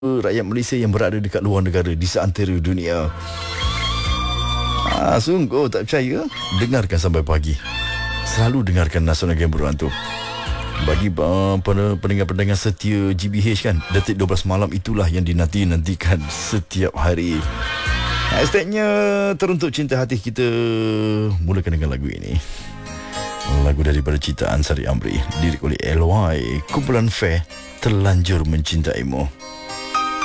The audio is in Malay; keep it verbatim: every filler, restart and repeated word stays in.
rakyat Malaysia yang berada dekat luar negara di seantero dunia. Ah, sungguh tak percaya? Dengarkan sampai pagi. Selalu dengarkan Nasional Game Berhantu. Bagi uh, pendengar-pendengar setia G B H kan, detik dua belas malam itulah yang dinanti-nantikan setiap hari. Hashtagnya teruntuk cinta hati kita. Mulakan dengan lagu ini. Lagu daripada ciptaan Sari Amri, lirik oleh L Y, kumpulan Fair, Terlanjur Mencintaimu.